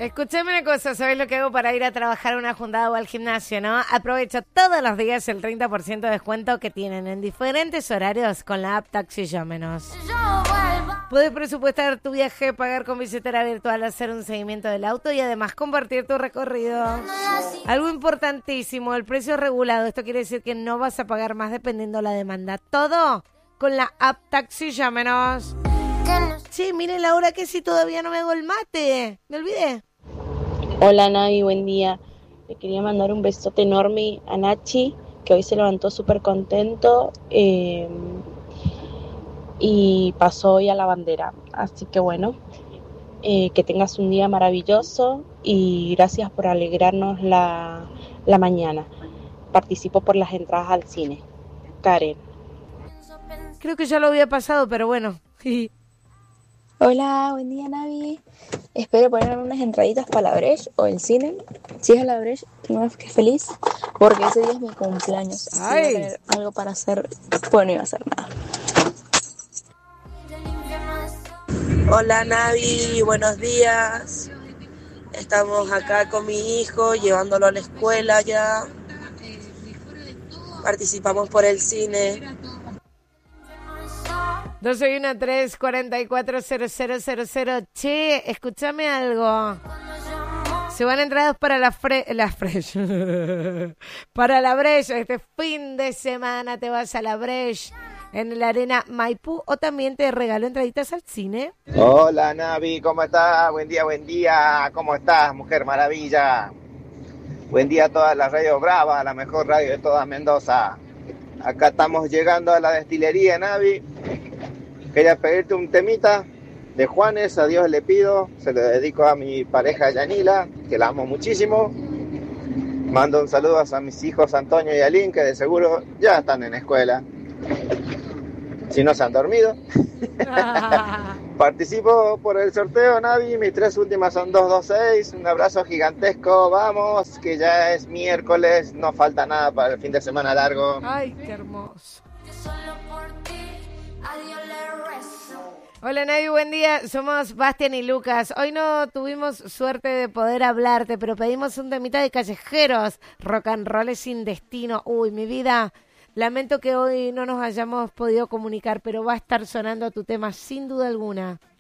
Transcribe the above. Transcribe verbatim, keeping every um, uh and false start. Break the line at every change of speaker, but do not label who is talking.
Escuchame una cosa, ¿sabés lo que hago para ir a trabajar a una juntada o al gimnasio, no? Aprovecho todos los días el treinta por ciento de descuento que tienen en diferentes horarios con la app Taxi Llámenos. Puedes presupuestar tu viaje, pagar con billetera virtual, hacer un seguimiento del auto y además compartir tu recorrido. Algo importantísimo, el precio regulado. Esto quiere decir que no vas a pagar más dependiendo la demanda. Todo con la app Taxi Llámenos. Sí, miren la hora que si todavía no me hago el mate. Me olvidé.
Hola Navi, buen día. Le quería mandar un besote enorme a Nachi, que hoy se levantó súper contento eh, y pasó hoy a la bandera. Así que bueno, eh, que tengas un día maravilloso y gracias por alegrarnos la, la mañana. Participo por las entradas al cine. Karen.
Creo que ya lo había pasado, pero bueno.
Hola, buen día Navi. Espero poner unas entraditas para la Breche o el cine. Si es a la Breche, no es que feliz, porque ese día es mi cumpleaños. Si iba a tener algo para hacer, pues no iba a hacer nada.
Hola Navi, buenos días. Estamos acá con mi hijo, llevándolo a la escuela ya. Participamos por el cine.
dos uno tres, cuatro cuatro cero cero cero cero. Che, escúchame algo. Se van entradas para la fre... La fresh. Para la Breche. Este fin de semana te vas a la Breche en la Arena Maipú o también te regalo entraditas al cine.
Hola Navi, ¿cómo estás? Buen día, buen día. ¿Cómo estás, Mujer Maravilla? Buen día a toda la Radio Brava, la mejor radio de toda Mendoza. Acá estamos llegando a la destilería, Navi. Quería pedirte un temita de Juanes, a Dios le pido, se lo dedico a mi pareja Yanila, que la amo muchísimo. Mando un saludo a mis hijos Antonio y Alín, que de seguro ya están en la escuela. Si no se han dormido. Participo por el sorteo, Navi, mis tres últimas son dos dos seis. Un abrazo gigantesco, vamos, que ya es miércoles, no falta nada para el fin de semana largo.
Ay, qué hermoso. Hola Navi, buen día, somos Bastian y Lucas. Hoy no tuvimos suerte de poder hablarte, pero pedimos un temita de Callejeros, rock and roll es sin destino. Uy, mi vida, lamento que hoy no nos hayamos podido comunicar, pero va a estar sonando tu tema sin duda alguna.